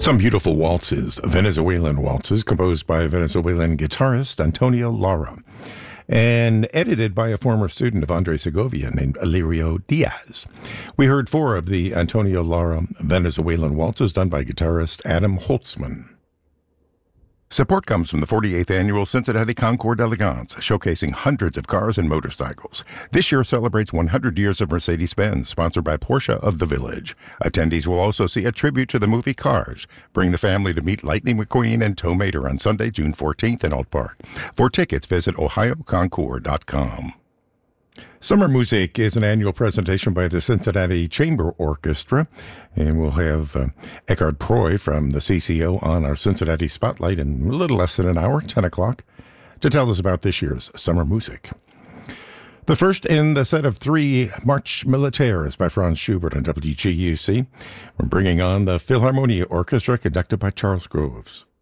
Some beautiful waltzes, Venezuelan waltzes, composed by Venezuelan guitarist Antonio Lara, and edited by a former student of Andre Segovia named Alirio Diaz. We heard four of the Antonio Lara Venezuelan waltzes done by guitarist Adam Holtzman. Support comes from the 48th Annual Cincinnati Concours d'Elegance, showcasing hundreds of cars and motorcycles. This year celebrates 100 years of Mercedes-Benz, sponsored by Porsche of the Village. Attendees will also see a tribute to the movie Cars. Bring the family to meet Lightning McQueen and Tow Mater on Sunday, June 14th in Alt Park. For tickets, visit ohioconcours.com. Summer Music is an annual presentation by the Cincinnati Chamber Orchestra, and we'll have Eckhard Proy from the CCO on our Cincinnati Spotlight in a little less than an hour, 10 o'clock, to tell us about this year's Summer Music. The first in the set of three March Militaire is by Franz Schubert on WGUC. We're bringing on the Philharmonia Orchestra, conducted by Charles Groves.